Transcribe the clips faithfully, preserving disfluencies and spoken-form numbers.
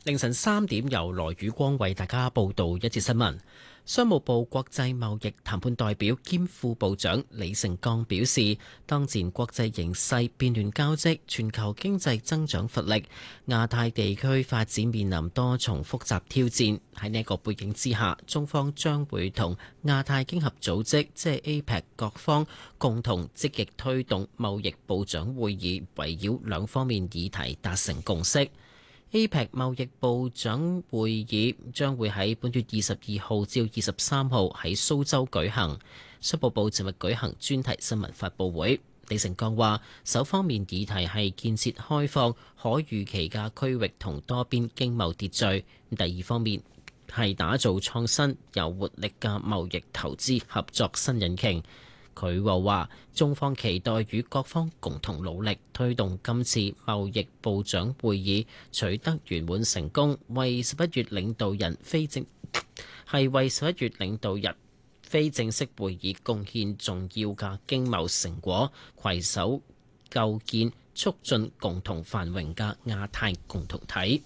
凌晨三點，由羅宇光為大家報道一節新聞。商務部國際貿易談判代表兼副部長李成鋼表示，當前國際形勢變亂交織，全球經濟增長乏力，亞太地區發展面臨多重複雜挑戰。喺呢個背景之下，中方將會同亞太經合組織即係 A P E C 各方共同積極推動貿易部長會議，圍繞兩方面議題達成共識。A P E C 貿易部長會議將會喺本月二十二號至二十三號喺蘇州舉行。商務部尋日舉行專題新聞發佈會，李成鋼話：首方面議題係建設開放、可預期嘅區域同多邊經貿秩序；第二方面係打造創新、有活力嘅貿易投資合作新引擎。佢又話：中方期待與各方共同努力，推動今次貿易部長會議取得圓滿成功，為十一月領導人非正係為十一月領導人非正式會議貢獻重要嘅經貿成果，攜手構建促進共同繁榮嘅亞太共同體。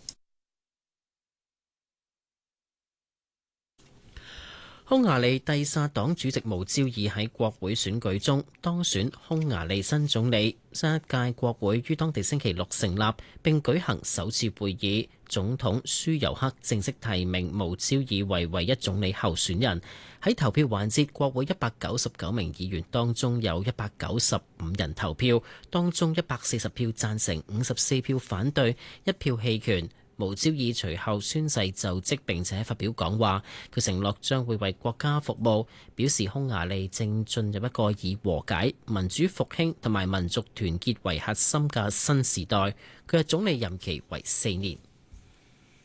匈牙利蒂薩黨主席無焦爾喺國會選舉中當選匈牙利新總理。新一屆國會於當地星期六成立並舉行首次會議，總統舒尤克正式提名無焦爾為唯一總理候選人。喺投票環節，國會一百九十九名議員當中有一百九十五人投票，當中一百四十票贊成，五十四票反對，一票棄權。無焦爾隨後宣誓就職並且發表講話，佢承諾將會為國家服務，表示匈牙利正進入一個以和解、民主復興同埋民族團結為核心嘅新時代。佢嘅總理任期為四年。